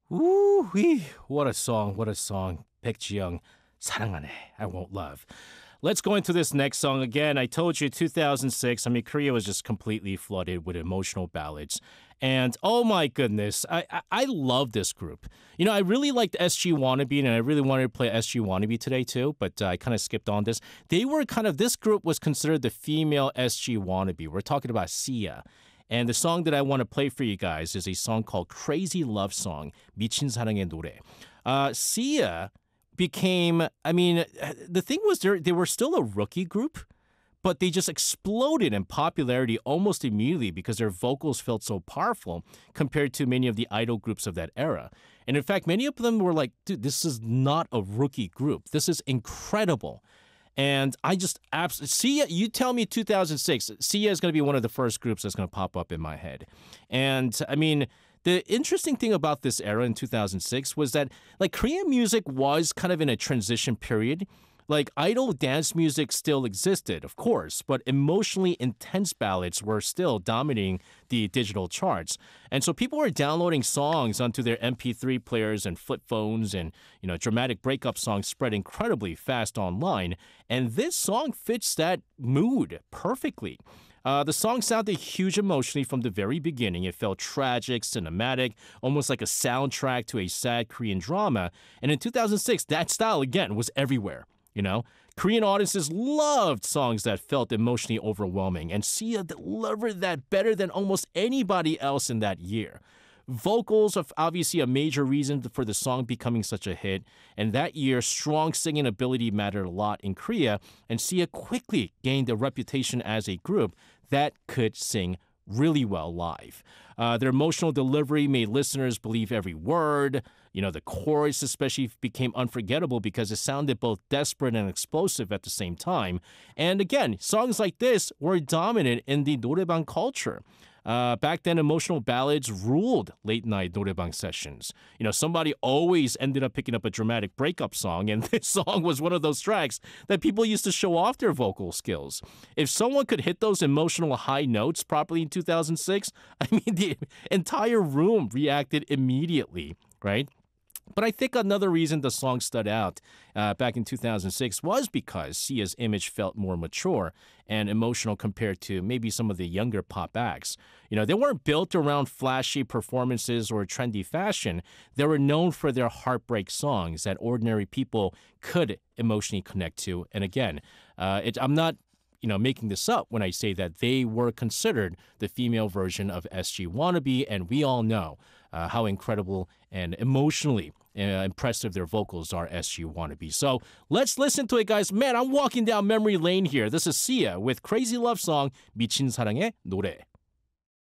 Ooh, wee. What a song. What a song. Baek Ji-young, 사랑하네. I won't love. Let's go into this next song again. I told you 2006. I mean, Korea was just completely flooded with emotional ballads. And oh my goodness, I love this group. You know, I really liked SG Wannabe, and I really wanted to play SG Wannabe today too, but I kind of skipped on this. This group was considered the female SG Wannabe. We're talking about Sia. And the song that I want to play for you guys is a song called Crazy Love Song, 미친 사랑의 노래. Sia became, I mean, the thing was they were still a rookie group, but they just exploded in popularity almost immediately because their vocals felt so powerful compared to many of the idol groups of that era. And in fact, many of them were like, dude, this is not a rookie group. This is incredible. And I just absolutely, Sia, you tell me 2006, Sia is going to be one of the first groups that's going to pop up in my head. And I mean, the interesting thing about this era in 2006 was that like Korean music was kind of in a transition period. Like idol dance music still existed, of course, but emotionally intense ballads were still dominating the digital charts. And so people were downloading songs onto their MP3 players and flip phones, and dramatic breakup songs spread incredibly fast online. And this song fits that mood perfectly. The song sounded huge emotionally from the very beginning. It felt tragic, cinematic, almost like a soundtrack to a sad Korean drama. And in 2006, that style again was everywhere. Korean audiences loved songs that felt emotionally overwhelming, and Sia delivered that better than almost anybody else in that year. Vocals are obviously a major reason for the song becoming such a hit, and that year, strong singing ability mattered a lot in Korea, and Sia quickly gained a reputation as a group that could sing really well live. Their emotional delivery made listeners believe every word. The chorus especially became unforgettable because it sounded both desperate and explosive at the same time. And again, songs like this were dominant in the 노래방 culture. Back then, emotional ballads ruled late-night 노래방 sessions. Somebody always ended up picking up a dramatic breakup song, and this song was one of those tracks that people used to show off their vocal skills. If someone could hit those emotional high notes properly in 2006, I mean, the entire room reacted immediately, right? But I think another reason the song stood out back in 2006 was because Sia's image felt more mature and emotional compared to maybe some of the younger pop acts. They weren't built around flashy performances or trendy fashion. They were known for their heartbreak songs that ordinary people could emotionally connect to. And again, I'm not making this up when I say that they were considered the female version of SG Wannabe, and we all know how incredible and emotionally impressive their vocals are, SG Wannabe. So let's listen to it, guys. Man, I'm walking down memory lane here. This is Sia with Crazy Love Song, 미친 사랑의 노래.